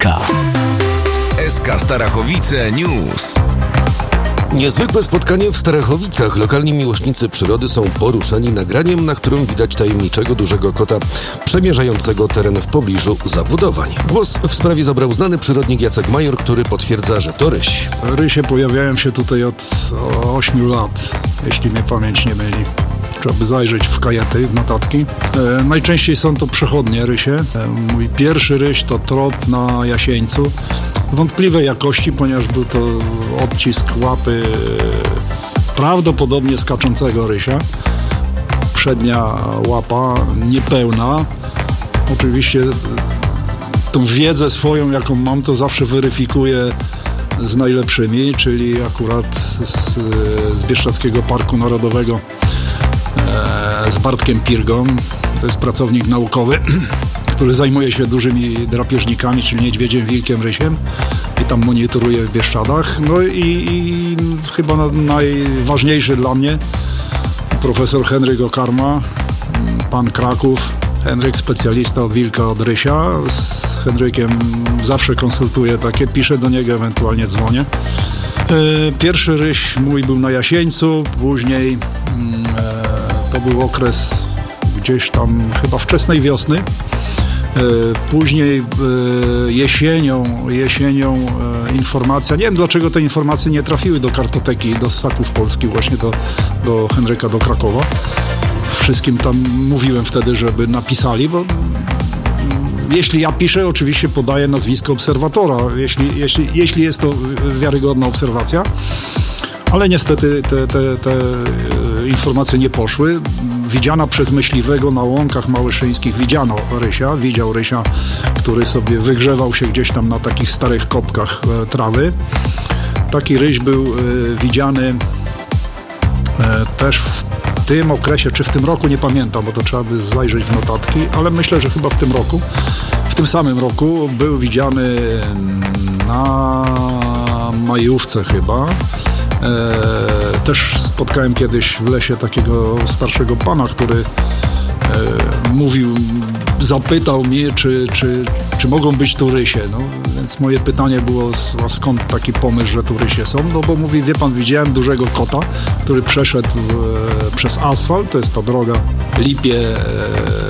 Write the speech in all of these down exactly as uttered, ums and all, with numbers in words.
K. S K Starachowice News. Niezwykłe spotkanie w Starachowicach. Lokalni miłośnicy przyrody są poruszeni nagraniem, na którym widać tajemniczego dużego kota przemierzającego teren w pobliżu zabudowań. Głos w sprawie zabrał znany przyrodnik Jacek Major, który potwierdza, że to ryś. Rysie pojawiają się tutaj od ośmiu lat, jeśli mnie pamięć nie myli. Trzeba by zajrzeć w kajety, w notatki. E, najczęściej są to przechodnie rysie. E, mój pierwszy ryś to trop na Jasieńcu. Wątpliwej jakości, ponieważ był to odcisk łapy e, prawdopodobnie skaczącego rysia. Przednia łapa niepełna. Oczywiście e, tą wiedzę swoją, jaką mam, to zawsze weryfikuję z najlepszymi, czyli akurat z, z Bieszczadzkiego Parku Narodowego z Bartkiem Pirgą. To jest pracownik naukowy, który zajmuje się dużymi drapieżnikami, czyli niedźwiedziem, wilkiem, rysiem i tam monitoruje w Bieszczadach. No i, i chyba na, najważniejszy dla mnie profesor Henryk Okarma, pan Kraków. Henryk specjalista od wilka, od rysia. Z Henrykiem zawsze konsultuję takie, piszę do niego, ewentualnie dzwonię. Pierwszy ryś mój był na Jasieńcu, później to był okres gdzieś tam chyba wczesnej wiosny. Później jesienią, jesienią informacja, nie wiem dlaczego te informacje nie trafiły do kartoteki, do ssaków polskich, właśnie do, do Henryka, do Krakowa. Wszystkim tam mówiłem wtedy, żeby napisali, bo jeśli ja piszę, oczywiście podaję nazwisko obserwatora, jeśli, jeśli, jeśli jest to wiarygodna obserwacja, ale niestety te, te, te informacje nie poszły. Widziana przez myśliwego na łąkach małyszyńskich, widziano rysia, widział rysia, który sobie wygrzewał się gdzieś tam na takich starych kopkach e, trawy. Taki ryś był e, widziany e, też w tym okresie, czy w tym roku, nie pamiętam, bo to trzeba by zajrzeć w notatki, ale myślę, że chyba w tym roku, w tym samym roku był widziany na majówce chyba. E, też spotkałem kiedyś w lesie takiego starszego pana, który e, mówił, zapytał mnie, czy, czy, czy mogą być tu rysie. No, więc moje pytanie było, a skąd taki pomysł, że tu rysie są? No bo mówi, wie pan, widziałem dużego kota, który przeszedł e, przez asfalt, to jest ta droga Lipie, e,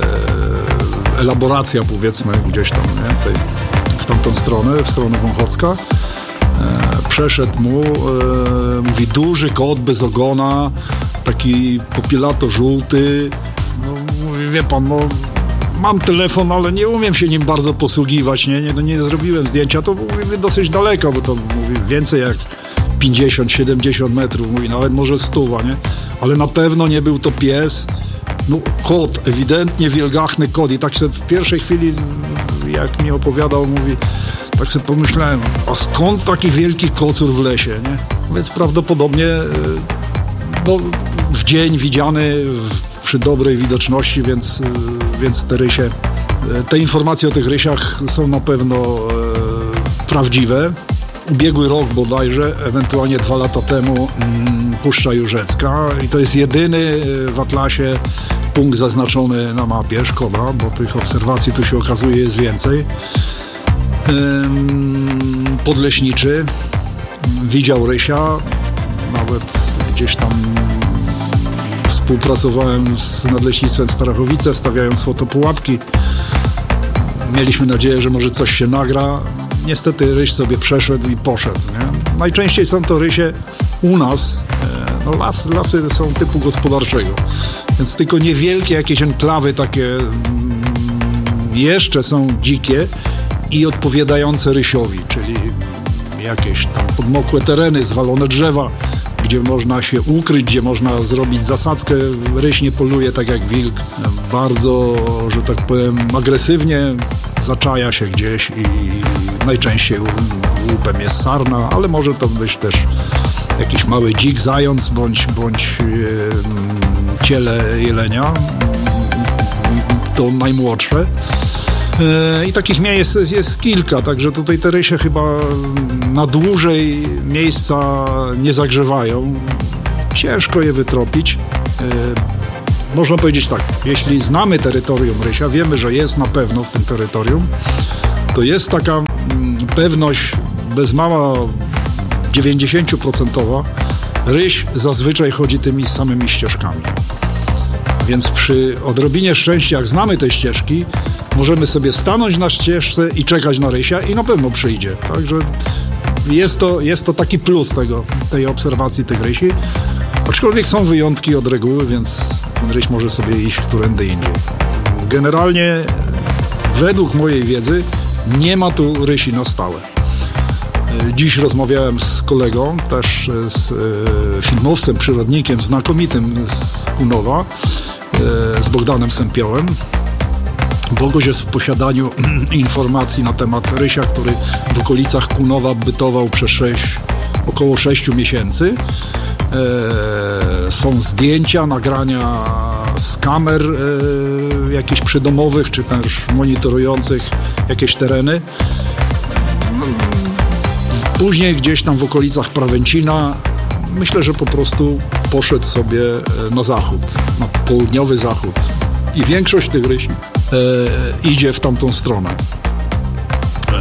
elaboracja powiedzmy gdzieś tam, nie? Tej, w tamtą stronę, w stronę Wąchocka. E, przeszedł mu, e, mówi, duży kot bez ogona, taki popielato-żółty. No, mówi, wie pan, no, mam telefon, ale nie umiem się nim bardzo posługiwać, nie, nie, no, nie zrobiłem zdjęcia, to mówi, dosyć daleko, bo to mówi, więcej jak pięćdziesiąt siedemdziesiąt metrów, mówi, nawet może stuwa, nie? Ale na pewno nie był to pies. No, kot, ewidentnie wielgachny kot. I tak się w pierwszej chwili, jak mi opowiadał, mówi, tak sobie pomyślałem, a skąd taki wielki kocur w lesie, nie? Więc prawdopodobnie no, w dzień widziany przy dobrej widoczności, więc, więc te rysie, te informacje o tych rysiach są na pewno e, prawdziwe. Ubiegły rok bodajże, ewentualnie dwa lata temu mm, Puszcza Jurzecka i to jest jedyny w atlasie punkt zaznaczony na mapie, szkoda, bo tych obserwacji tu się okazuje jest więcej. Ym, podleśniczy widział rysia, nawet gdzieś tam współpracowałem z Nadleśnictwem Starachowice, stawiając fotopułapki. Mieliśmy nadzieję, że może coś się nagra. Niestety ryś sobie przeszedł i poszedł. Nie? Najczęściej są to rysie u nas. No, las, lasy są typu gospodarczego, więc tylko niewielkie jakieś enklawy takie mm, jeszcze są dzikie i odpowiadające rysiowi, czyli jakieś tam podmokłe tereny, zwalone drzewa, gdzie można się ukryć, gdzie można zrobić zasadzkę. Ryś nie poluje tak jak wilk. Bardzo, że tak powiem, agresywnie zaczaja się gdzieś i najczęściej łupem jest sarna, ale może to być też jakiś mały dzik, zając bądź, bądź e, ciele jelenia. To najmłodsze. E, I takich miejsc jest, jest kilka, także tutaj te rysie chyba na dłużej miejsca nie zagrzewają. Ciężko je wytropić. E, można powiedzieć tak, jeśli znamy terytorium rysia, wiemy, że jest na pewno w tym terytorium, to jest taka mm, pewność bez mała dziewięćdziesiąt procent ryś zazwyczaj chodzi tymi samymi ścieżkami. Więc przy odrobinie szczęścia, jak znamy te ścieżki, możemy sobie stanąć na ścieżce i czekać na rysia i na pewno przyjdzie. Także jest to, jest to taki plus tego, tej obserwacji tych rysi. Aczkolwiek są wyjątki od reguły, więc ten ryś może sobie iść którędy indziej. Generalnie, według mojej wiedzy, nie ma tu rysi na stałe. Dziś rozmawiałem z kolegą, też z filmowcem, przyrodnikiem znakomitym z Kunowa, z Bogdanem Sępiołem. Boguś jest w posiadaniu informacji na temat rysia, który w okolicach Kunowa bytował przez sześć, około sześciu miesięcy. Są zdjęcia, nagrania z kamer jakichś przydomowych, czy też monitorujących jakieś tereny. Później gdzieś tam w okolicach Prawęcina myślę, że po prostu poszedł sobie na zachód, na południowy zachód. I większość tych rysi e, idzie w tamtą stronę. E,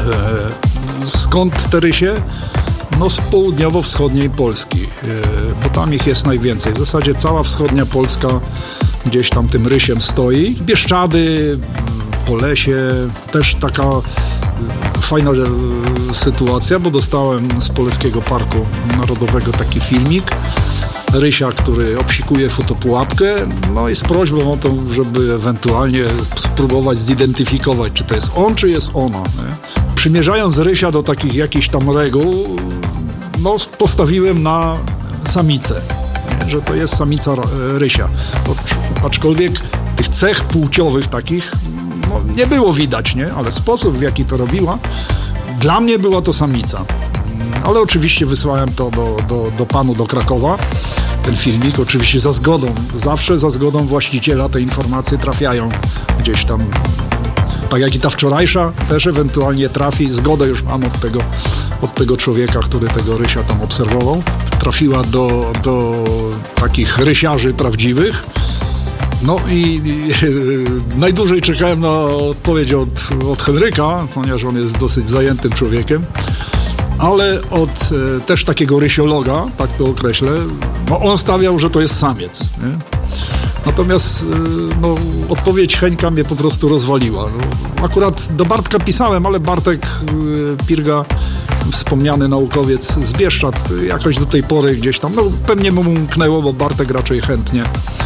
skąd te rysie? No z południowo-wschodniej Polski, e, bo tam ich jest najwięcej. W zasadzie cała wschodnia Polska gdzieś tam tym rysiem stoi. Bieszczady, po lesie, też taka fajna sytuacja, bo dostałem z Polskiego Parku Narodowego taki filmik rysia, który obsikuje fotopułapkę, no i z prośbą o to, żeby ewentualnie spróbować zidentyfikować, czy to jest on, czy jest ona. Nie? Przymierzając rysia do takich jakichś tam reguł, no postawiłem na samicę, nie? Że to jest samica rysia. Aczkolwiek tych cech płciowych takich no, nie było widać, nie? Ale sposób, w jaki to robiła, dla mnie była to samica. Ale oczywiście wysłałem to do, do, do panu, do Krakowa, ten filmik, oczywiście za zgodą, zawsze za zgodą właściciela te informacje trafiają gdzieś tam, tak jak i ta wczorajsza też ewentualnie trafi, zgodę już mam od tego, od tego człowieka, który tego rysia tam obserwował, trafiła do, do takich rysiarzy prawdziwych. No i, i najdłużej czekałem na odpowiedź od, od Henryka, ponieważ on jest dosyć zajętym człowiekiem, ale od e, też takiego rysiologa, tak to określę, no on stawiał, że to jest samiec. Nie? Natomiast e, no, odpowiedź Heńka mnie po prostu rozwaliła. No, akurat do Bartka pisałem, ale Bartek e, Pirga, wspomniany naukowiec z Bieszczad, jakoś do tej pory gdzieś tam, no pewnie mu umknęło, bo Bartek raczej chętnie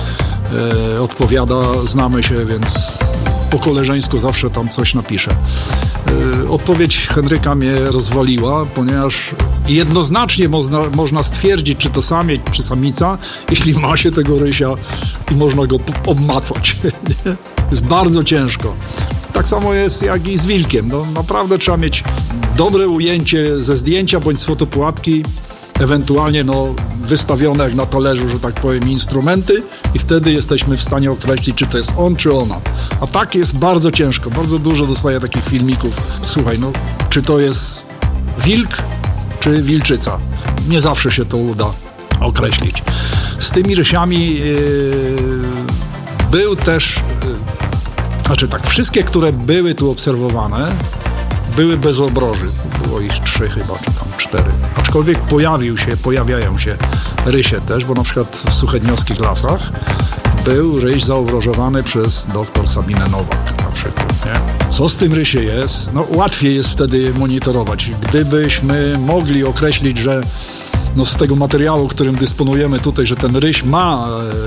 e, odpowiada, znamy się, więc po koleżeńsku zawsze tam coś napiszę. Yy, odpowiedź Henryka mnie rozwaliła, ponieważ jednoznacznie można, można stwierdzić, czy to samiec, czy samica, jeśli ma się tego rysia i można go obmacać. Jest bardzo ciężko. Tak samo jest jak i z wilkiem. No, naprawdę trzeba mieć dobre ujęcie ze zdjęcia bądź z fotopułapki, ewentualnie no, wystawione jak na talerzu, że tak powiem, instrumenty i wtedy jesteśmy w stanie określić, czy to jest on, czy ona. A tak jest bardzo ciężko. Bardzo dużo dostaję takich filmików. Słuchaj, no, czy to jest wilk, czy wilczyca? Nie zawsze się to uda określić. Z tymi rysiami yy, był też, yy, znaczy tak, wszystkie, które były tu obserwowane, były bez obroży. Było ich trzy chyba, czy tam cztery. Aczkolwiek pojawił się, pojawiają się rysie też, bo na przykład w suchedniowskich lasach był ryś zaobrożowany przez doktor Sabinę Nowak na przykład, nie? Co z tym rysie jest? No łatwiej jest wtedy monitorować. Gdybyśmy mogli określić, że no z tego materiału, którym dysponujemy tutaj, że ten ryś ma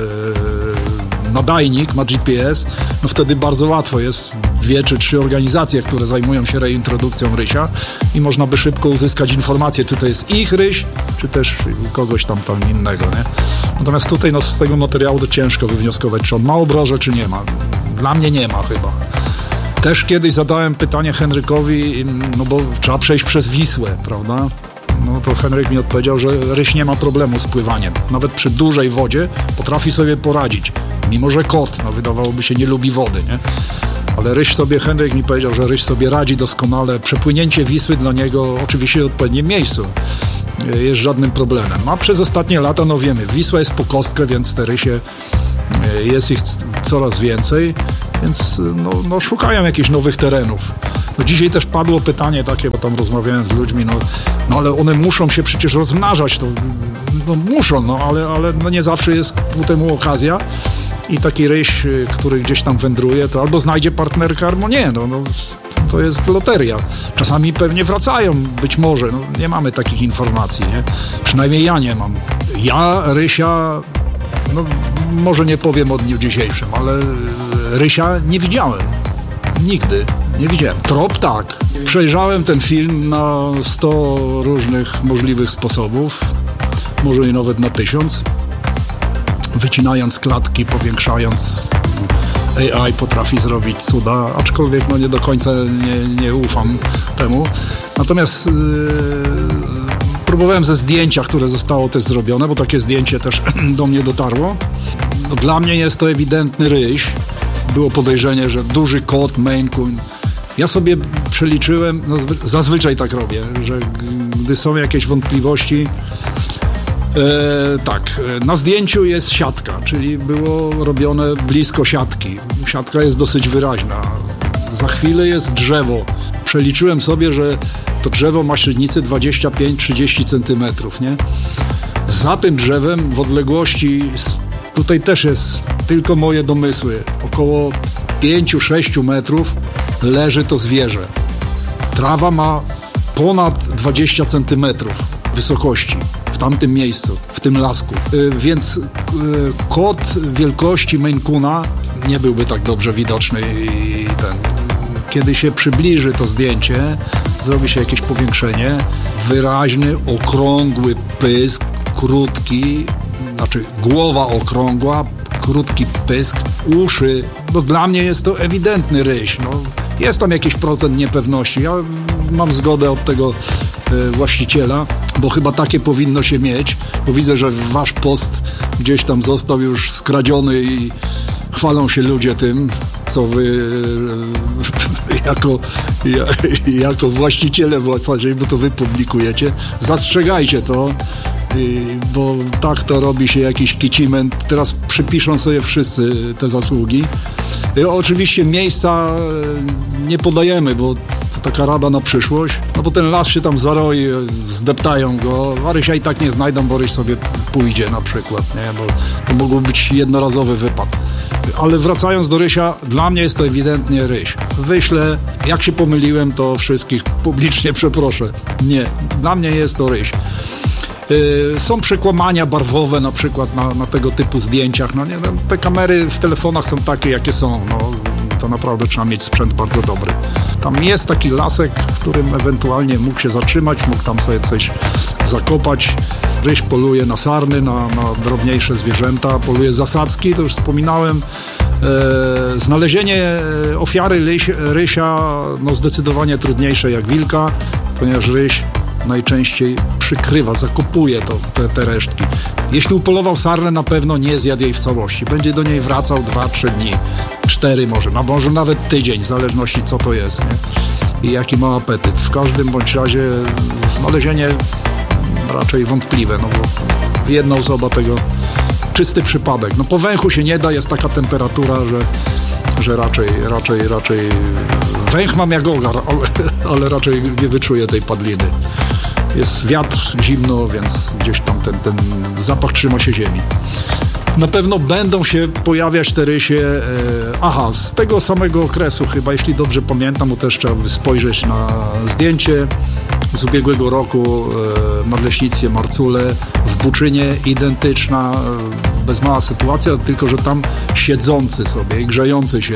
e, nadajnik, ma G P S, no wtedy bardzo łatwo jest dwie czy trzy organizacje, które zajmują się reintrodukcją rysia i można by szybko uzyskać informację, czy to jest ich ryś, czy też kogoś tam, tam innego, nie? Natomiast tutaj no, z tego materiału to ciężko wywnioskować, czy on ma obroże, czy nie ma. Dla mnie nie ma chyba. Też kiedyś zadałem pytanie Henrykowi, no bo trzeba przejść przez Wisłę, prawda? No to Henryk mi odpowiedział, że ryś nie ma problemu z pływaniem. Nawet przy dużej wodzie potrafi sobie poradzić. Mimo że kot, no wydawałoby się, nie lubi wody, nie? Ale ryś sobie, Henryk mi powiedział, że ryś sobie radzi doskonale. Przepłynięcie Wisły dla niego oczywiście w odpowiednim miejscu jest żadnym problemem. A przez ostatnie lata, no wiemy, Wisła jest po kostkę, więc te rysie, jest ich coraz więcej, więc no, no szukają jakichś nowych terenów. No dzisiaj też padło pytanie takie, bo tam rozmawiałem z ludźmi, no, no ale one muszą się przecież rozmnażać, to, no muszą, no ale, ale no nie zawsze jest ku temu okazja i taki ryś, który gdzieś tam wędruje, to albo znajdzie partnerkę, albo nie, no, no to jest loteria. Czasami pewnie wracają, być może, no nie mamy takich informacji, nie? Przynajmniej ja nie mam. Ja rysia, no może nie powiem o dniu dzisiejszym, ale rysia nie widziałem. Nigdy nie widziałem. Trop tak. Przejrzałem ten film na sto różnych możliwych sposobów, może i nawet na tysiąc. Wycinając klatki, powiększając. A I potrafi zrobić cuda, aczkolwiek no nie do końca nie, nie ufam temu. Natomiast yy, próbowałem ze zdjęcia, które zostało też zrobione, bo takie zdjęcie też do mnie dotarło. No, dla mnie jest to ewidentny ryś. Było podejrzenie, że duży kot, Maine Coon. Ja sobie przeliczyłem, zazwyczaj tak robię, że gdy są jakieś wątpliwości, E, tak, na zdjęciu jest siatka, czyli było robione blisko siatki. Siatka jest dosyć wyraźna. Za chwilę jest drzewo. Przeliczyłem sobie, że to drzewo ma średnicę dwadzieścia pięć trzydzieści centymetrów, nie? Za tym drzewem w odległości, tutaj też jest tylko moje domysły, około pięć sześć metrów leży to zwierzę. Trawa ma ponad dwadzieścia centymetrów wysokości. W tamtym miejscu, w tym lasku. Yy, więc yy, kot wielkości Maine Coona nie byłby tak dobrze widoczny i ten. Kiedy się przybliży to zdjęcie, zrobi się jakieś powiększenie, wyraźny, okrągły pysk, krótki, znaczy głowa okrągła, krótki pysk, uszy. No dla mnie jest to ewidentny ryś. No, jest tam jakiś procent niepewności. Ja mam zgodę od tego y, właściciela, bo chyba takie powinno się mieć, bo widzę, że wasz post gdzieś tam został już skradziony i chwalą się ludzie tym, co wy y, jako, ja, jako właściciele w zasadzie, bo to wy publikujecie. Zastrzegajcie to, y, bo tak to robi się jakiś kiciment. Teraz przypiszą sobie wszyscy te zasługi. Y, oczywiście miejsca nie podajemy, bo taka rada na przyszłość, no bo ten las się tam zaroi, zdeptają go, a rysia i tak nie znajdą, bo ryś sobie pójdzie na przykład, nie, bo to mógłby być jednorazowy wypad. Ale wracając do rysia, dla mnie jest to ewidentnie ryś. Wyślę, jak się pomyliłem, to wszystkich publicznie przeproszę. Nie, dla mnie jest to ryś. Yy, są przekłamania barwowe na przykład na, na tego typu zdjęciach. No nie, no, te kamery w telefonach są takie, jakie są. No, to naprawdę trzeba mieć sprzęt bardzo dobry. Tam jest taki lasek, w którym ewentualnie mógł się zatrzymać, mógł tam sobie coś zakopać. Ryś poluje na sarny, na, na drobniejsze zwierzęta, poluje zasadzki, to już wspominałem. E, znalezienie ofiary ryś, rysia no zdecydowanie trudniejsze jak wilka, ponieważ ryś najczęściej przykrywa, zakopuje to, te, te resztki. Jeśli upolował sarnę, na pewno nie zjadł jej w całości. Będzie do niej wracał dwa trzy dni, cztery może, no może nawet tydzień, w zależności co to jest, nie? I jaki ma apetyt. W każdym bądź razie znalezienie raczej wątpliwe, no bo jedna osoba tego, czysty przypadek. No po węchu się nie da, jest taka temperatura, że, że raczej, raczej, raczej węch mam jak ogar, ale, ale raczej nie wyczuję tej padliny. Jest wiatr, zimno, więc gdzieś tam ten, ten zapach trzyma się ziemi. Na pewno będą się pojawiać te rysie, e, aha, z tego samego okresu chyba, jeśli dobrze pamiętam, bo też trzeba by spojrzeć na zdjęcie z ubiegłego roku e, w Nadleśnictwie Marcule, w Buczynie identyczna, e, bez mała sytuacja, tylko że tam siedzący sobie i grzejący się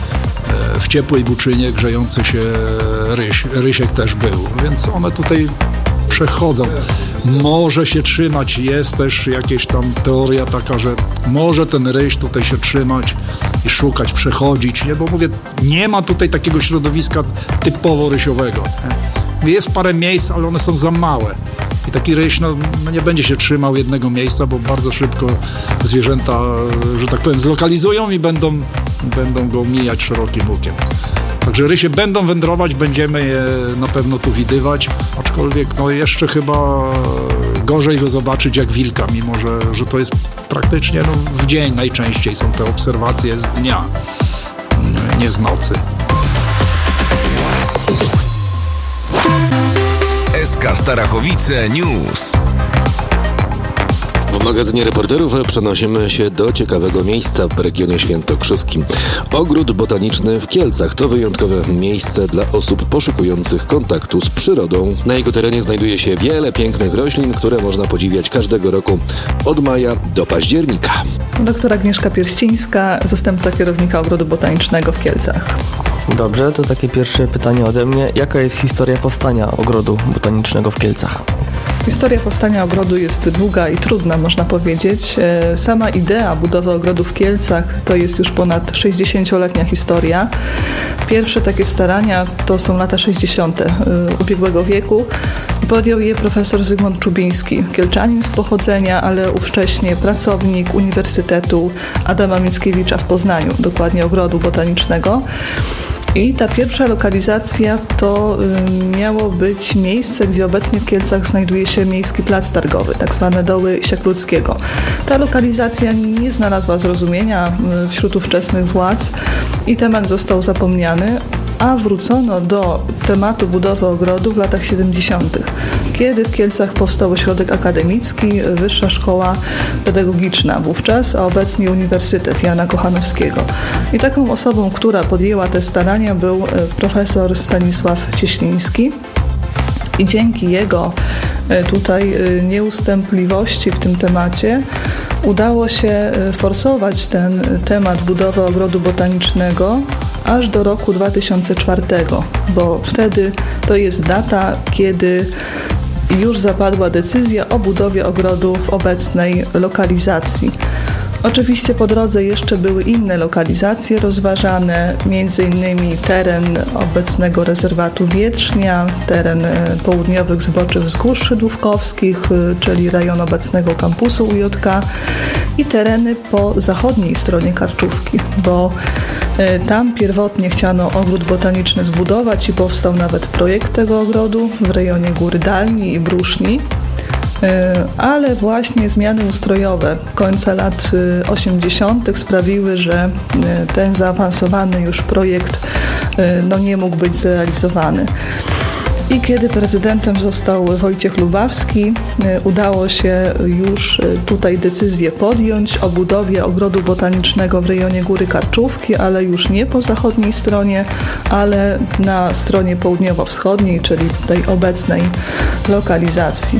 e, w ciepłej Buczynie, grzejący się ryś, rysiek też był, więc one tutaj przechodzą. Może się trzymać, jest też jakaś tam teoria taka, że może ten ryś tutaj się trzymać i szukać, przechodzić, nie? Bo mówię, nie ma tutaj takiego środowiska typowo rysiowego. Nie? Jest parę miejsc, ale one są za małe. I taki ryś no, nie będzie się trzymał jednego miejsca, bo bardzo szybko zwierzęta, że tak powiem, zlokalizują i będą, będą go mijać szerokim łukiem. Także rysie będą wędrować, będziemy je na pewno tu widywać, aczkolwiek no jeszcze chyba gorzej go zobaczyć jak wilka, mimo że, że to jest praktycznie no, w dzień najczęściej są te obserwacje z dnia, nie z nocy. S K Starachowice News. W magazynie reporterów przenosimy się do ciekawego miejsca w regionie świętokrzyskim. Ogród botaniczny w Kielcach to wyjątkowe miejsce dla osób poszukujących kontaktu z przyrodą. Na jego terenie znajduje się wiele pięknych roślin, które można podziwiać każdego roku od maja do października. Doktor Agnieszka Pierścińska, zastępca kierownika Ogrodu Botanicznego w Kielcach. Dobrze, to takie pierwsze pytanie ode mnie. Jaka jest historia powstania Ogrodu Botanicznego w Kielcach? Historia powstania ogrodu jest długa i trudna, można powiedzieć. Sama idea budowy ogrodu w Kielcach to jest już ponad sześćdziesięcioletnia historia. Pierwsze takie starania to są lata sześćdziesiąte ubiegłego wieku. Podjął je profesor Zygmunt Czubiński, kielczanin z pochodzenia, ale ówcześnie pracownik Uniwersytetu Adama Mickiewicza w Poznaniu, dokładnie Ogrodu Botanicznego. I ta pierwsza lokalizacja to y, miało być miejsce, gdzie obecnie w Kielcach znajduje się Miejski Plac Targowy, tak zwane Doły Siekludzkiego. Ta lokalizacja nie znalazła zrozumienia y, wśród ówczesnych władz i temat został zapomniany, a wrócono do tematu budowy ogrodu w latach siedemdziesiątych, kiedy w Kielcach powstał ośrodek akademicki, Wyższa Szkoła Pedagogiczna wówczas, a obecnie Uniwersytet Jana Kochanowskiego. I taką osobą, która podjęła te starania, był profesor Stanisław Cieśliński. I dzięki jego tutaj nieustępliwości w tym temacie udało się forsować ten temat budowy ogrodu botanicznego aż do roku dwa tysiące czwartego, bo wtedy to jest data, kiedy już zapadła decyzja o budowie ogrodu w obecnej lokalizacji. Oczywiście po drodze jeszcze były inne lokalizacje rozważane, między innymi teren obecnego rezerwatu Wietrznia, teren południowych zboczych wzgórz szydłówkowskich, czyli rejon obecnego kampusu U J K i tereny po zachodniej stronie Karczówki, bo tam pierwotnie chciano ogród botaniczny zbudować i powstał nawet projekt tego ogrodu w rejonie Góry Dalni i Bruszni. Ale właśnie zmiany ustrojowe końca lat osiemdziesiątych sprawiły, że ten zaawansowany już projekt no, nie mógł być zrealizowany. I kiedy prezydentem został Wojciech Lubawski, udało się już tutaj decyzję podjąć o budowie ogrodu botanicznego w rejonie Góry Karczówki, ale już nie po zachodniej stronie, ale na stronie południowo-wschodniej, czyli tej obecnej lokalizacji.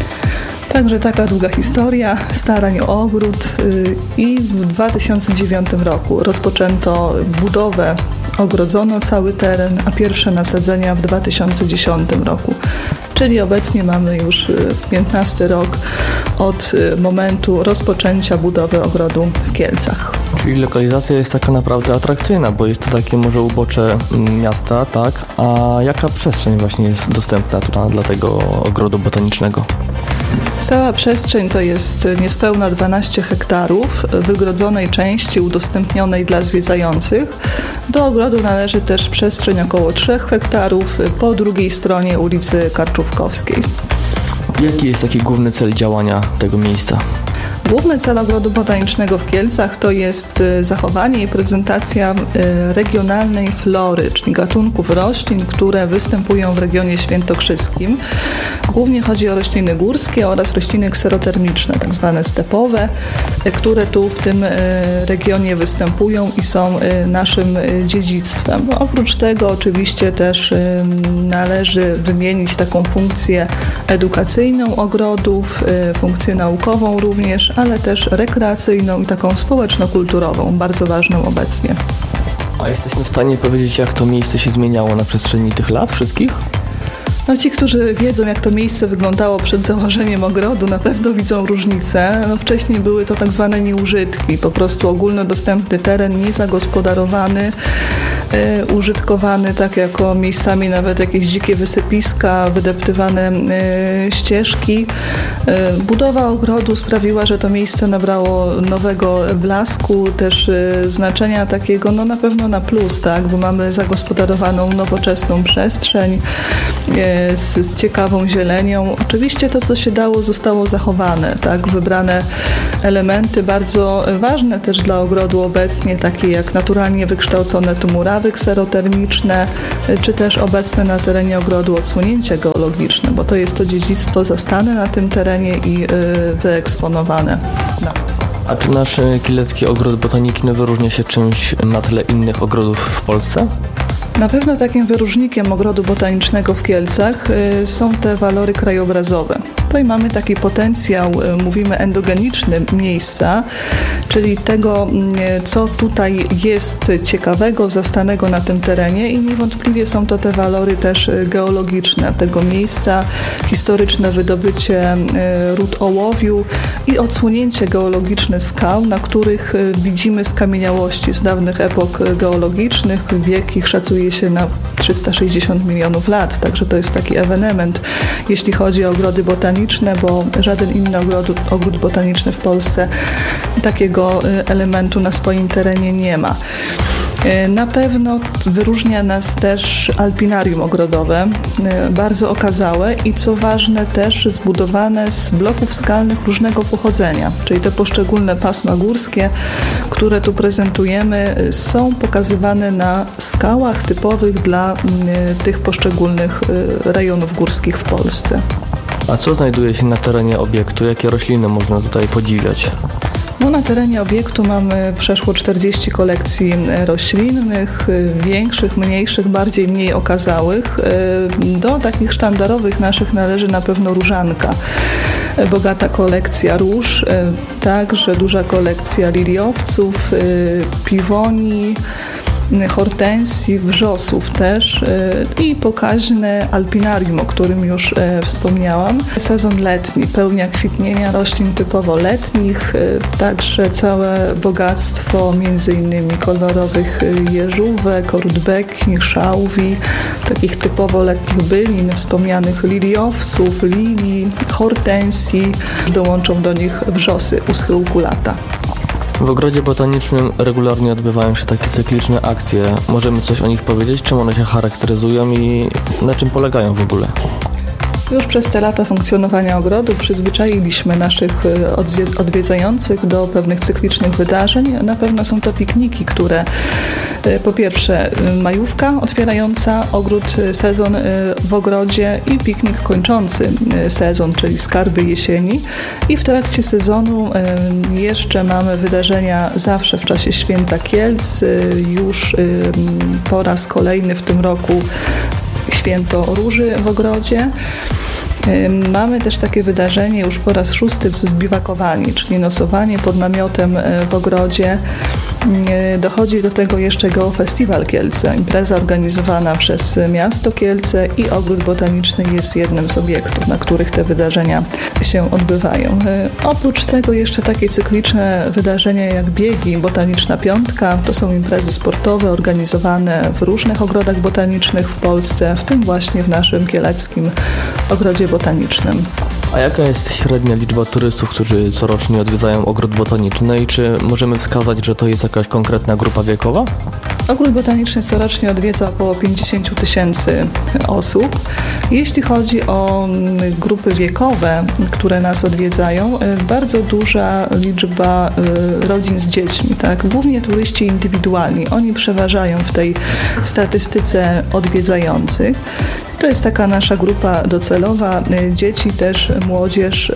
Także taka długa historia starań o ogród i w dwa tysiące dziewiątym roku rozpoczęto budowę, ogrodzono cały teren, a pierwsze nasadzenia w dwa tysiące dziesiątym roku. Czyli obecnie mamy już piętnasty rok od momentu rozpoczęcia budowy ogrodu w Kielcach. Czyli lokalizacja jest taka naprawdę atrakcyjna, bo jest to takie może ubocze miasta, tak? A jaka przestrzeń właśnie jest dostępna tutaj dla tego ogrodu botanicznego? Cała przestrzeń to jest niespełna dwanaście hektarów wygrodzonej części udostępnionej dla zwiedzających. Do ogrodu należy też przestrzeń około trzech hektarów po drugiej stronie ulicy Karczówkowskiej. Jaki jest taki główny cel działania tego miejsca? Główny cel Ogrodu Botanicznego w Kielcach to jest zachowanie i prezentacja regionalnej flory, czyli gatunków roślin, które występują w regionie świętokrzyskim. Głównie chodzi o rośliny górskie oraz rośliny kserotermiczne, tak zwane stepowe, które tu w tym regionie występują i są naszym dziedzictwem. Oprócz tego oczywiście też należy wymienić taką funkcję edukacyjną ogrodów, funkcję naukową również, ale też rekreacyjną i taką społeczno-kulturową, bardzo ważną obecnie. A jesteśmy w stanie powiedzieć, jak to miejsce się zmieniało na przestrzeni tych lat wszystkich? No ci, którzy wiedzą, jak to miejsce wyglądało przed założeniem ogrodu, na pewno widzą różnicę. No, wcześniej były to tak zwane nieużytki, po prostu ogólnodostępny teren, niezagospodarowany, y, użytkowany tak jako miejscami nawet jakieś dzikie wysypiska, wydeptywane y, ścieżki. Y, budowa ogrodu sprawiła, że to miejsce nabrało nowego blasku, też y, znaczenia takiego, no na pewno na plus, tak, bo mamy zagospodarowaną nowoczesną przestrzeń, y, Z, z ciekawą zielenią. Oczywiście to, co się dało, zostało zachowane, tak? Wybrane elementy bardzo ważne też dla ogrodu obecnie, takie jak naturalnie wykształcone tu murawy, dostawy kserotermiczne, czy też obecne na terenie ogrodu odsłonięcie geologiczne, bo to jest to dziedzictwo zastane na tym terenie i wyeksponowane. A czy nasz Kielecki Ogród Botaniczny wyróżnia się czymś na tle innych ogrodów w Polsce? Na pewno takim wyróżnikiem ogrodu botanicznego w Kielcach są te walory krajobrazowe. Tutaj mamy taki potencjał, mówimy endogeniczny miejsca, czyli tego, co tutaj jest ciekawego, zastanego na tym terenie i niewątpliwie są to te walory też geologiczne tego miejsca, historyczne wydobycie ród ołowiu i odsłonięcie geologiczne skał, na których widzimy skamieniałości z dawnych epok geologicznych. Wiek ich szacuje się na trzysta sześćdziesiąt milionów lat, także to jest taki ewenement, jeśli chodzi o ogrody botaniczne, bo żaden inny ogród, ogród botaniczny w Polsce takiego elementu na swoim terenie nie ma. Na pewno wyróżnia nas też alpinarium ogrodowe, bardzo okazałe i co ważne też zbudowane z bloków skalnych różnego pochodzenia, czyli te poszczególne pasma górskie, które tu prezentujemy, są pokazywane na skałach typowych dla tych poszczególnych rejonów górskich w Polsce. A co znajduje się na terenie obiektu? Jakie rośliny można tutaj podziwiać? No, na terenie obiektu mamy przeszło czterdzieści kolekcji roślinnych, większych, mniejszych, bardziej mniej okazałych. Do takich sztandarowych naszych należy na pewno różanka. Bogata kolekcja róż, także duża kolekcja liliowców, piwonii, hortensji, wrzosów też i pokaźne alpinarium, o którym już wspomniałam. Sezon letni, pełnia kwitnienia roślin typowo letnich, także całe bogactwo między innymi kolorowych jeżówek, rudbeki, szałwi, takich typowo letnich bylin, wspomnianych liliowców, lilii, hortensji. Dołączą do nich wrzosy u schyłku lata. W ogrodzie botanicznym regularnie odbywają się takie cykliczne akcje. Możemy coś o nich powiedzieć? Czym one się charakteryzują i na czym polegają w ogóle? Już przez te lata funkcjonowania ogrodu przyzwyczailiśmy naszych odwiedzających do pewnych cyklicznych wydarzeń. Na pewno są to pikniki, które po pierwsze majówka otwierająca ogród, sezon w ogrodzie i piknik kończący sezon, czyli skarby jesieni. I w trakcie sezonu jeszcze mamy wydarzenia zawsze w czasie Święta Kielc. Już po raz kolejny w tym roku Święto Róży w ogrodzie. Mamy też takie wydarzenie już po raz szósty zbiwakowanie, czyli nocowanie pod namiotem w ogrodzie. Dochodzi do tego jeszcze Geofestiwal Kielce, impreza organizowana przez miasto Kielce i ogród botaniczny jest jednym z obiektów, na których te wydarzenia się odbywają. Oprócz tego jeszcze takie cykliczne wydarzenia jak biegi, Botaniczna Piątka, to są imprezy sportowe organizowane w różnych ogrodach botanicznych w Polsce, w tym właśnie w naszym kieleckim ogrodzie botanicznym. A jaka jest średnia liczba turystów, którzy corocznie odwiedzają ogród botaniczny i czy możemy wskazać, że to jest jakaś konkretna grupa wiekowa? Ogród botaniczny corocznie odwiedza około pięćdziesiąt tysięcy osób. Jeśli chodzi o grupy wiekowe, które nas odwiedzają, bardzo duża liczba rodzin z dziećmi, tak? Głównie turyści indywidualni. Oni przeważają w tej statystyce odwiedzających. To jest taka nasza grupa docelowa, dzieci też, młodzież.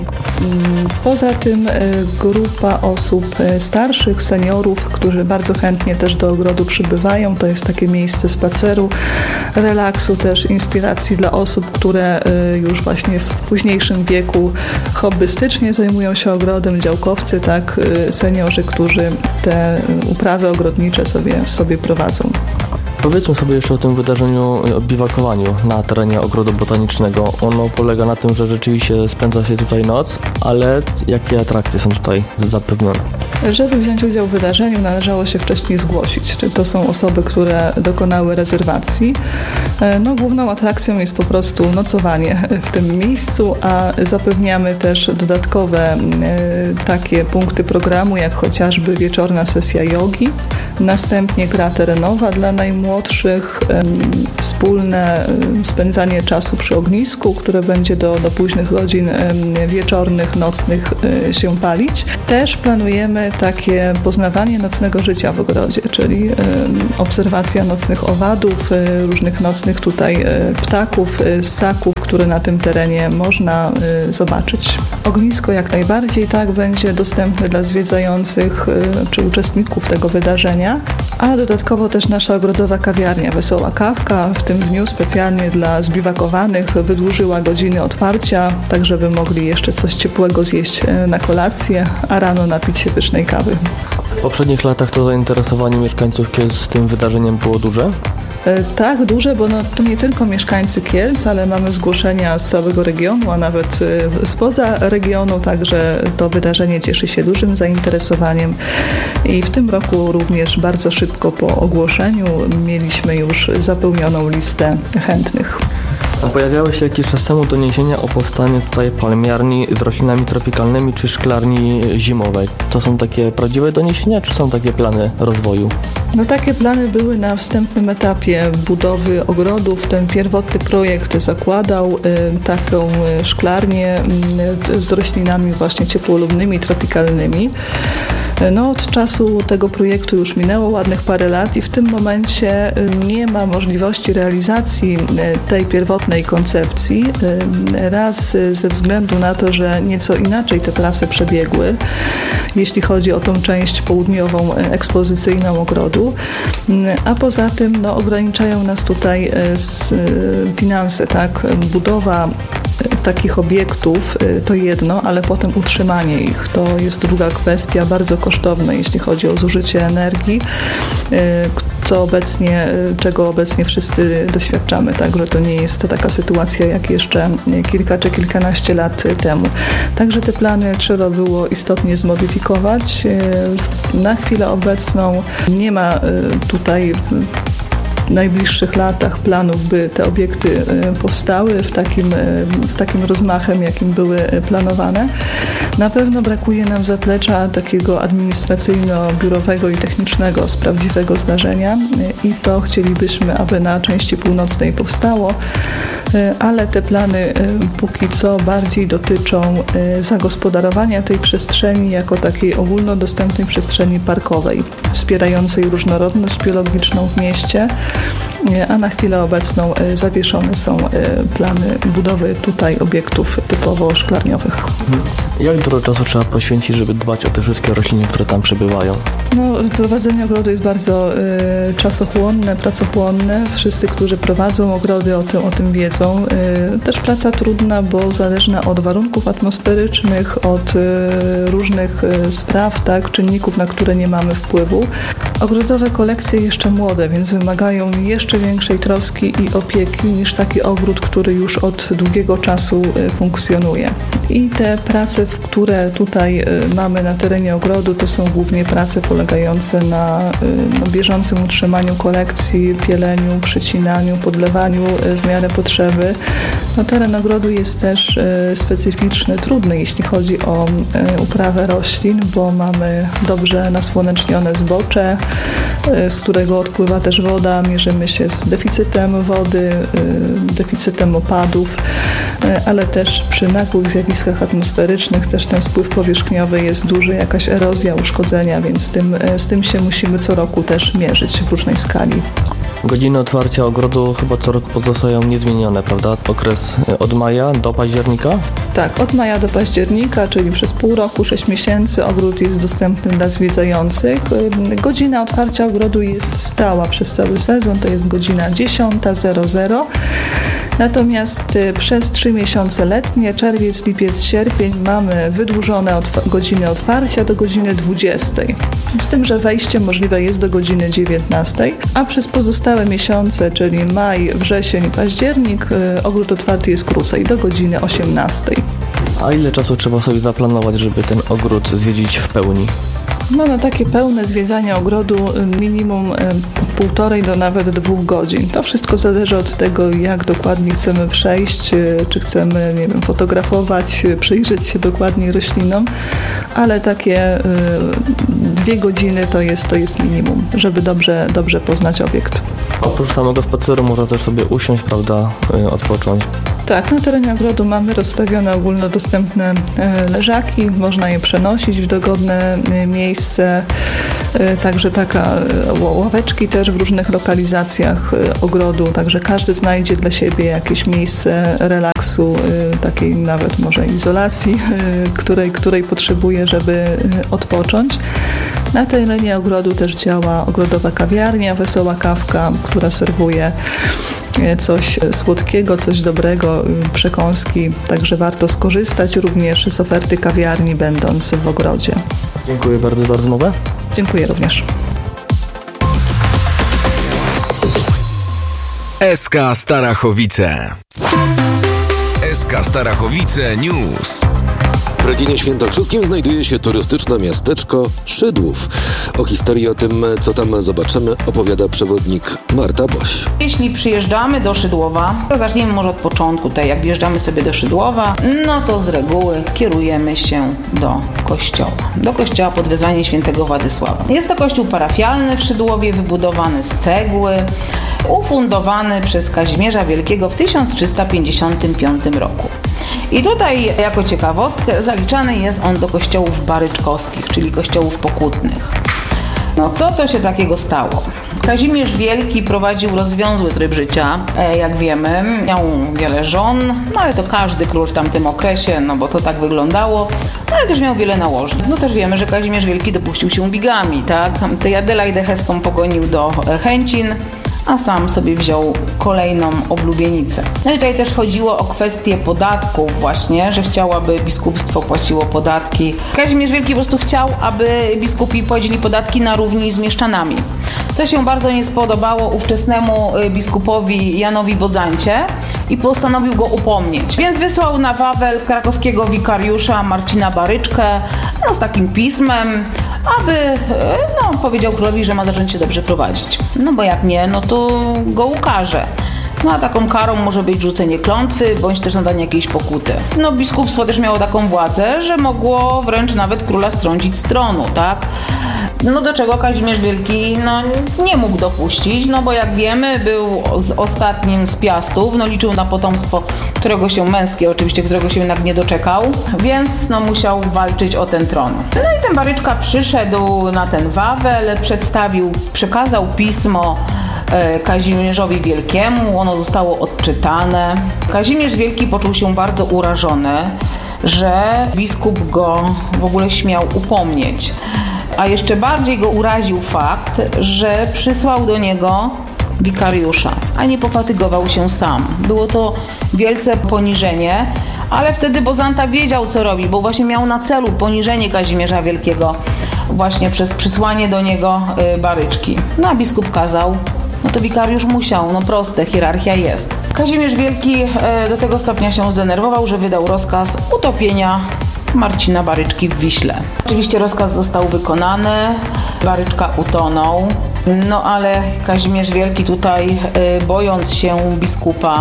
Poza tym grupa osób starszych, seniorów, którzy bardzo chętnie też do ogrodu przybywają. To jest takie miejsce spaceru, relaksu, też inspiracji dla osób, które już właśnie w późniejszym wieku hobbystycznie zajmują się ogrodem, działkowcy, tak, seniorzy, którzy te uprawy ogrodnicze sobie, sobie prowadzą. Powiedzmy sobie jeszcze o tym wydarzeniu, o biwakowaniu na terenie ogrodu botanicznego. Ono polega na tym, że rzeczywiście spędza się tutaj noc, ale jakie atrakcje są tutaj zapewnione? Żeby wziąć udział w wydarzeniu, należało się wcześniej zgłosić. Czy to są osoby, które dokonały rezerwacji. No, główną atrakcją jest po prostu nocowanie w tym miejscu, a zapewniamy też dodatkowe takie punkty programu, jak chociażby wieczorna sesja jogi, następnie gra terenowa dla najmłodszych, najmłodszych wspólne spędzanie czasu przy ognisku, które będzie do, do późnych godzin wieczornych, nocnych się palić. Też planujemy takie poznawanie nocnego życia w ogrodzie, czyli obserwacja nocnych owadów, różnych nocnych tutaj ptaków, ssaków, które na tym terenie można zobaczyć. Ognisko jak najbardziej tak będzie dostępne dla zwiedzających czy uczestników tego wydarzenia, a dodatkowo też nasza ogrodowa kawiarnia Wesoła Kawka w tym dniu specjalnie dla zbiwakowanych wydłużyła godziny otwarcia, tak żeby mogli jeszcze coś ciepłego zjeść na kolację, a rano napić się pysznej kawy. W poprzednich latach to zainteresowanie mieszkańców Kielc tym wydarzeniem było duże? Tak, duże, bo no, to nie tylko mieszkańcy Kielc, ale mamy zgłoszenia z całego regionu, a nawet spoza regionu, także to wydarzenie cieszy się dużym zainteresowaniem i w tym roku również bardzo szybko po ogłoszeniu mieliśmy już zapełnioną listę chętnych. Pojawiały się jakiś czas temu doniesienia o powstaniu tutaj palmiarni z roślinami tropikalnymi czy szklarni zimowej. To są takie prawdziwe doniesienia, czy są takie plany rozwoju? No takie plany były na wstępnym etapie budowy ogrodów. Ten pierwotny projekt zakładał y, taką szklarnię y, z roślinami właśnie ciepłolubnymi, tropikalnymi. No, od czasu tego projektu już minęło ładnych parę lat i w tym momencie nie ma możliwości realizacji tej pierwotnej koncepcji. Raz ze względu na to, że nieco inaczej te prace przebiegły, jeśli chodzi o tą część południową ekspozycyjną ogrodu, a poza tym no, ograniczają nas tutaj finanse, tak? Budowa takich obiektów to jedno, ale potem utrzymanie ich to jest druga kwestia, bardzo kosztowne, jeśli chodzi o zużycie energii, co obecnie, czego obecnie wszyscy doświadczamy, także to nie jest taka sytuacja jak jeszcze kilka czy kilkanaście lat temu. Także te plany trzeba było istotnie zmodyfikować. Na chwilę obecną nie ma tutaj w najbliższych latach planów, by te obiekty powstały w takim, z takim rozmachem, jakim były planowane. Na pewno brakuje nam zaplecza takiego administracyjno-biurowego i technicznego z prawdziwego zdarzenia i to chcielibyśmy, aby na części północnej powstało, ale te plany póki co bardziej dotyczą zagospodarowania tej przestrzeni jako takiej ogólnodostępnej przestrzeni parkowej, wspierającej różnorodność biologiczną w mieście, a na chwilę obecną zawieszone są plany budowy tutaj obiektów typowo szklarniowych. Jak dużo czasu trzeba poświęcić, żeby dbać o te wszystkie rośliny, które tam przebywają? No, prowadzenie ogrodu jest bardzo y, czasochłonne, pracochłonne. Wszyscy, którzy prowadzą ogrody, o tym, o tym wiedzą. Y, też praca trudna, bo zależna od warunków atmosferycznych, od y, różnych y, spraw, tak, czynników, na które nie mamy wpływu. Ogrodowe kolekcje jeszcze młode, więc wymagają jeszcze większej troski i opieki niż taki ogród, który już od długiego czasu y, funkcjonuje. I te prace, które tutaj mamy na terenie ogrodu, to są głównie prace polegające na no, bieżącym utrzymaniu kolekcji, pieleniu, przycinaniu, podlewaniu w miarę potrzeby. No, teren ogrodu jest też specyficzny, trudny, jeśli chodzi o uprawę roślin, bo mamy dobrze nasłonecznione zbocze, z którego odpływa też woda. Mierzymy się z deficytem wody, deficytem opadów, ale też przy nagłych zjawiskach atmosferycznych też ten spływ powierzchniowy jest duży, jakaś erozja, uszkodzenia, więc z tym, z tym się musimy co roku też mierzyć w różnej skali. Godziny otwarcia ogrodu chyba co roku pozostają niezmienione, prawda? Okres od maja do października? Tak, od maja do października, czyli przez pół roku, sześć miesięcy ogród jest dostępny dla zwiedzających. Godzina otwarcia ogrodu jest stała przez cały sezon, to jest godzina dziesiąta zero zero. Natomiast przez trzy miesiące letnie, czerwiec, lipiec, sierpień, mamy wydłużone otw- godziny otwarcia do godziny dwudziestej. Z tym, że wejście możliwe jest do godziny dziewiętnastej, a przez pozostałe miesiące, czyli maj, wrzesień i październik, ogród otwarty jest krócej, do godziny osiemnastej. A ile czasu trzeba sobie zaplanować, żeby ten ogród zwiedzić w pełni? No na takie pełne zwiedzanie ogrodu minimum półtorej do nawet dwóch godzin. To wszystko zależy od tego, jak dokładnie chcemy przejść, czy chcemy, nie wiem, fotografować, przyjrzeć się dokładnie roślinom, ale takie dwie godziny to jest, to jest minimum, żeby dobrze, dobrze poznać obiekt. Oprócz samego spaceru można też sobie usiąść, prawda, odpocząć. Tak, na terenie ogrodu mamy rozstawione ogólnodostępne leżaki, można je przenosić w dogodne miejsce, także taka ławeczki też w różnych lokalizacjach ogrodu, także każdy znajdzie dla siebie jakieś miejsce relaksu, takiej nawet może izolacji, której, której potrzebuje, żeby odpocząć. Na terenie ogrodu też działa ogrodowa kawiarnia, Wesoła Kawka, która serwuje coś słodkiego, coś dobrego, przekąski, także warto skorzystać również z oferty kawiarni, będąc w ogrodzie. Dziękuję bardzo za rozmowę. Dziękuję również. S K Starachowice. S K Starachowice News. W regionie świętokrzyskim znajduje się turystyczne miasteczko Szydłów. O historii, o tym, co tam zobaczymy, opowiada przewodnik Marta Boś. Jeśli przyjeżdżamy do Szydłowa, to zacznijmy może od początku. Tutaj jak wjeżdżamy sobie do Szydłowa, no to z reguły kierujemy się do kościoła. Do kościoła pod wezwaniem świętego Władysława. Jest to kościół parafialny w Szydłowie, wybudowany z cegły, ufundowany przez Kazimierza Wielkiego w tysiąc trzysta pięćdziesiątym piątym roku. I tutaj jako ciekawostkę zaliczany jest on do kościołów baryczkowskich, czyli kościołów pokutnych. No co to się takiego stało? Kazimierz Wielki prowadził rozwiązły tryb życia, jak wiemy. Miał wiele żon, no ale to każdy król w tamtym okresie, no bo to tak wyglądało. No ale też miał wiele nałożeń. No też wiemy, że Kazimierz Wielki dopuścił się bigami, tak? Tej Adelaidę Heską pogonił do Chęcin, a sam sobie wziął kolejną oblubienicę. No i tutaj też chodziło o kwestię podatków właśnie, że chciał, aby biskupstwo płaciło podatki. Kazimierz Wielki po prostu chciał, aby biskupi płacili podatki na równi z mieszczanami, co się bardzo nie spodobało ówczesnemu biskupowi Janowi Bodzancie i postanowił go upomnieć. Więc wysłał na Wawel krakowskiego wikariusza Marcina Baryczkę, no z takim pismem, aby, no, powiedział królowi, że ma zacząć się dobrze prowadzić. No bo jak nie, no to go ukarze. No a taką karą może być rzucenie klątwy, bądź też nadanie jakiejś pokuty. No biskupstwo też miało taką władzę, że mogło wręcz nawet króla strącić z tronu, tak? No do czego Kazimierz Wielki no, nie mógł dopuścić, no bo jak wiemy był z ostatnim z Piastów, no liczył na potomstwo, którego się męskie oczywiście, którego się jednak nie doczekał, więc no musiał walczyć o ten tron. No i ten Baryczka przyszedł na ten Wawel, przedstawił, przekazał pismo Kazimierzowi Wielkiemu, ono zostało odczytane. Kazimierz Wielki poczuł się bardzo urażony, że biskup go w ogóle śmiał upomnieć. A jeszcze bardziej go uraził fakt, że przysłał do niego wikariusza, a nie pofatygował się sam. Było to wielce poniżenie, ale wtedy Bozanta wiedział, co robi, bo właśnie miał na celu poniżenie Kazimierza Wielkiego właśnie przez przysłanie do niego Baryczki. No a biskup kazał, no to wikariusz musiał, no proste, hierarchia jest. Kazimierz Wielki do tego stopnia się zdenerwował, że wydał rozkaz utopienia Marcina Baryczki w Wiśle. Oczywiście rozkaz został wykonany, Baryczka utonął, no ale Kazimierz Wielki tutaj, bojąc się biskupa,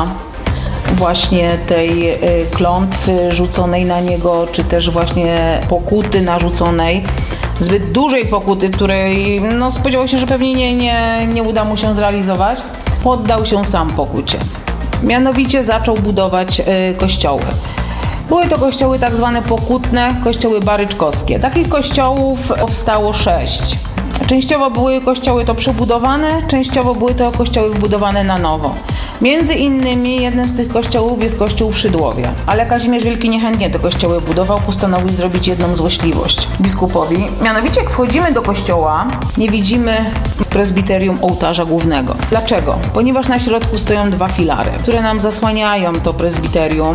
właśnie tej klątwy rzuconej na niego, czy też właśnie pokuty narzuconej, zbyt dużej pokuty, której no, spodziewał się, że pewnie nie, nie, nie uda mu się zrealizować, poddał się sam pokucie. Mianowicie zaczął budować y, kościoły. Były to kościoły tak zwane pokutne, kościoły baryczkowskie. Takich kościołów powstało sześć. Częściowo były kościoły to przebudowane, częściowo były to kościoły wbudowane na nowo. Między innymi jednym z tych kościołów jest kościół w Szydłowie. Ale Kazimierz Wielki niechętnie te kościoły budował, postanowił zrobić jedną złośliwość biskupowi. Mianowicie jak wchodzimy do kościoła, nie widzimy prezbiterium ołtarza głównego. Dlaczego? Ponieważ na środku stoją dwa filary, które nam zasłaniają to prezbiterium,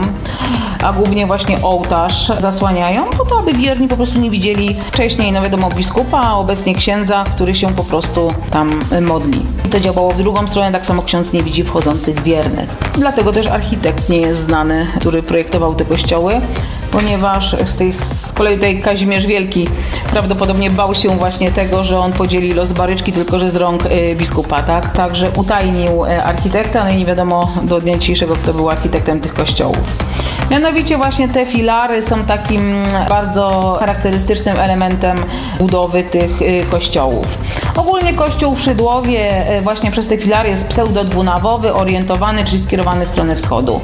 a głównie właśnie ołtarz zasłaniają, po to, aby wierni po prostu nie widzieli wcześniej, no wiadomo, biskupa, a obecnie księdza, który się po prostu tam modli. I to działało w drugą stronę, tak samo ksiądz nie widzi wchodzących wiernych. Dlatego też architekt nie jest znany, który projektował te kościoły, ponieważ z, tej, z kolei tutaj Kazimierz Wielki prawdopodobnie bał się właśnie tego, że on podzieli los Baryczki, tylko że z rąk y, biskupa, tak? Także utajnił y, architekta, no i nie wiadomo do dnia dzisiejszego, kto był architektem tych kościołów. Mianowicie właśnie te filary są takim bardzo charakterystycznym elementem budowy tych kościołów. Ogólnie kościół w Szydłowie właśnie przez te filary jest pseudo-dwunawowy, orientowany, czyli skierowany w stronę wschodu.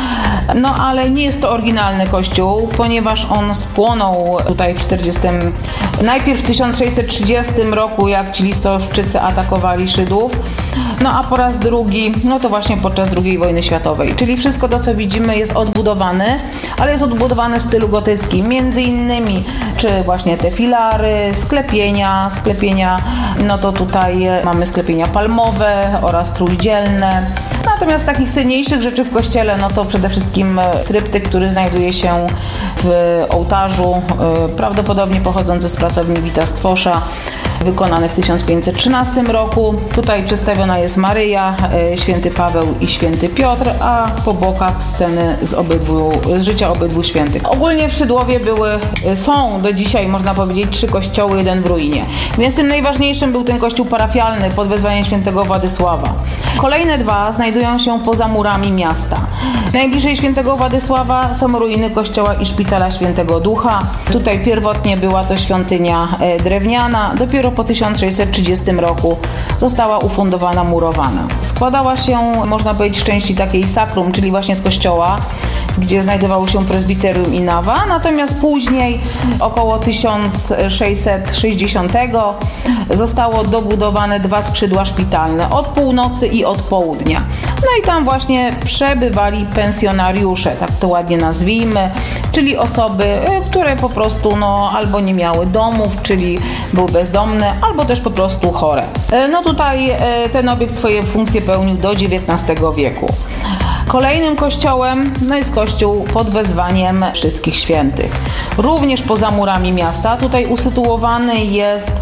No ale nie jest to oryginalny kościół, ponieważ on spłonął tutaj w czterdziestym najpierw w tysiąc sześćset trzydziestym roku, jak ci listowczycy atakowali Żydów, no a po raz drugi, no to właśnie podczas drugiej wojny światowej. Czyli wszystko to, co widzimy, jest odbudowane, ale jest odbudowane w stylu gotyckim. Między innymi, czy właśnie te filary, sklepienia, sklepienia, no to tutaj mamy sklepienia palmowe oraz trójdzielne. Natomiast takich cenniejszych rzeczy w kościele, no to przede wszystkim tryptyk, który znajduje się w ołtarzu, prawdopodobnie pochodzący z pracowni Wita Stwosza, wykonany w tysiąc pięćset trzynastym roku. Tutaj przedstawiona jest Maryja, święty Paweł i święty Piotr, a po bokach sceny z, obydwu, z życia obydwu świętych. Ogólnie w Szydłowie były, są do dzisiaj, można powiedzieć, trzy kościoły, jeden w ruinie. Więc tym najważniejszym był ten kościół parafialny pod wezwaniem świętego Władysława. Kolejne dwa znajdują się poza murami miasta. Najbliżej świętego Władysława są ruiny kościoła i szpitala świętego Ducha. Tutaj pierwotnie była to świątynia drewniana, dopiero po tysiąc sześćset trzydziestym roku została ufundowana murowana. Składała się, można powiedzieć, z części takiej sakrum, czyli właśnie z kościoła, gdzie znajdowało się prezbiterium i nawa, natomiast później, około tysiąc sześćset sześćdziesiątego, zostało dobudowane dwa skrzydła szpitalne, od północy i od południa. No i tam właśnie przebywali pensjonariusze, tak to ładnie nazwijmy, czyli osoby, które po prostu no, albo nie miały domów, czyli były bezdomne, albo też po prostu chore. No tutaj ten obiekt swoje funkcje pełnił do dziewiętnastego wieku. Kolejnym kościołem no jest kościół pod wezwaniem Wszystkich Świętych. Również poza murami miasta, tutaj usytuowany jest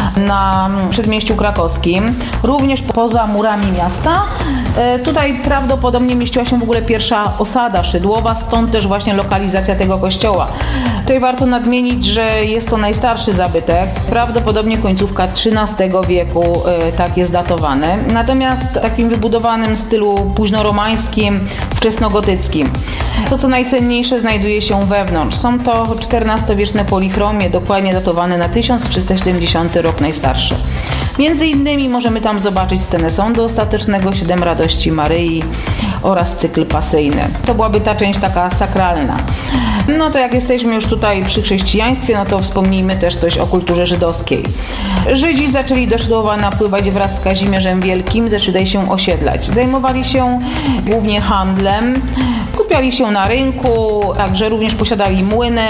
na przedmieściu krakowskim, również poza murami miasta. Tutaj prawdopodobnie mieściła się w ogóle pierwsza osada Szydłowa, stąd też właśnie lokalizacja tego kościoła. Tutaj warto nadmienić, że jest to najstarszy zabytek, prawdopodobnie końcówka trzynastego wieku, tak jest datowany. Natomiast w takim wybudowanym stylu późnoromańskim, wczesnogotyckim. To, co najcenniejsze, znajduje się wewnątrz. Są to czternastowieczne polichromie, dokładnie datowane na tysiąc trzysta siedemdziesiąty rok najstarszy. Między innymi możemy tam zobaczyć scenę sądu ostatecznego, Siedem radości Maryi oraz cykl pasyjny. To byłaby ta część taka sakralna. No to jak jesteśmy już tutaj przy chrześcijaństwie, no to wspomnijmy też coś o kulturze żydowskiej. Żydzi zaczęli do Szydłowa napływać wraz z Kazimierzem Wielkim, zaczęli się osiedlać. Zajmowali się głównie handlem, skupiali się na rynku, także również posiadali młyny.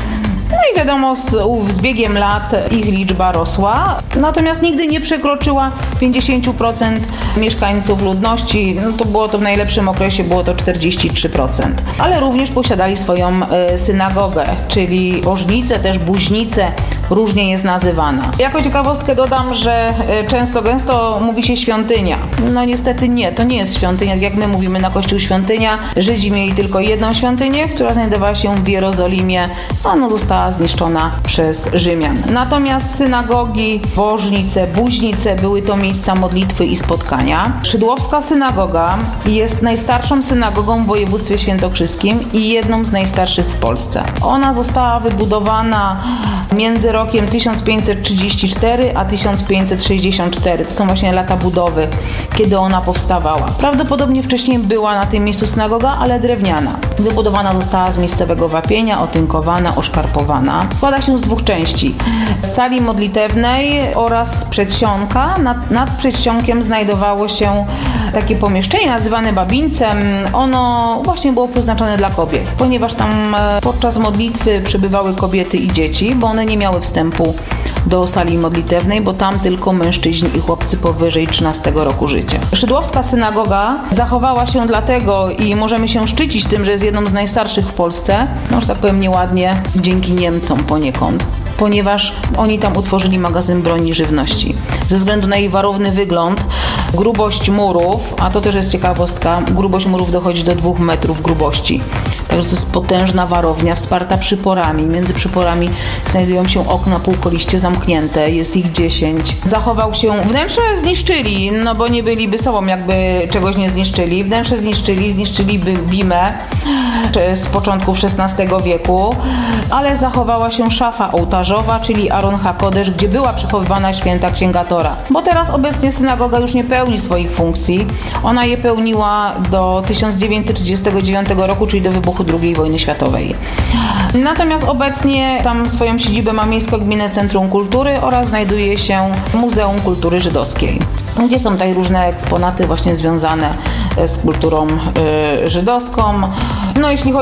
No i wiadomo, z, z biegiem lat ich liczba rosła, natomiast nigdy nie przekroczyła pięćdziesiąt procent mieszkańców ludności. No to było to w najlepszym okresie, było to czterdzieści trzy procent. Ale również posiadali swoją y, synagogę, czyli bożnicę, też buźnicę, różnie jest nazywana. Jako ciekawostkę dodam, że y, często, gęsto mówi się świątynia. No niestety nie, to nie jest świątynia, jak my mówimy na kościół świątynia. Żydzi mieli tylko jedną świątynię, która znajdowała się w Jerozolimie, a ona została zniszczona przez Rzymian. Natomiast synagogi, bożnice, buźnice były to miejsca modlitwy i spotkania. Szydłowska synagoga jest najstarszą synagogą w województwie świętokrzyskim i jedną z najstarszych w Polsce. Ona została wybudowana między rokiem tysiąc pięćset trzydzieści cztery a tysiąc pięćset sześćdziesiąt cztery. To są właśnie lata budowy, kiedy ona powstawała. Prawdopodobnie wcześniej była na tym miejscu synagoga, ale drewniana. Wybudowana została z miejscowego wapienia, otynkowana, oszkarpowana. Składa się z dwóch części. Z sali modlitewnej oraz przedsionka. Nad, nad przedsionkiem znajdowało się takie pomieszczenie nazywane babińcem. Ono właśnie było przeznaczone dla kobiet, ponieważ tam podczas modlitwy przebywały kobiety i dzieci, bo one nie miały wstępu do sali modlitewnej, bo tam tylko mężczyźni i chłopcy powyżej trzynastego roku życia. Szydłowska synagoga zachowała się dlatego i możemy się szczycić tym, że jest jedną z najstarszych w Polsce, no, że tak powiem nieładnie, dzięki Niemcom poniekąd, ponieważ oni tam utworzyli magazyn broni i żywności. Ze względu na jej warowny wygląd, grubość murów, a to też jest ciekawostka, grubość murów dochodzi do dwóch metrów grubości. Także to jest potężna warownia wsparta przyporami. Między przyporami znajdują się okna półkoliście zamknięte, jest ich dziesięć. Zachował się, wnętrze zniszczyli, no bo nie byliby sobą, jakby czegoś nie zniszczyli. Wnętrze zniszczyli, zniszczyliby bimę z początków szesnastego wieku, ale zachowała się szafa ołtarzowa, czyli Aron HaKodesz, gdzie była przechowywana święta Księga Tora. Bo teraz obecnie synagoga już nie pełni swoich funkcji. Ona je pełniła do tysiąc dziewięćset trzydziestego dziewiątego roku, czyli do wybuchu drugiej wojny światowej. Natomiast obecnie tam swoją siedzibę ma Miejsko-Gminne Centrum Kultury oraz znajduje się Muzeum Kultury Żydowskiej, gdzie są tutaj różne eksponaty właśnie związane z kulturą y, żydowską. No jeśli chodzi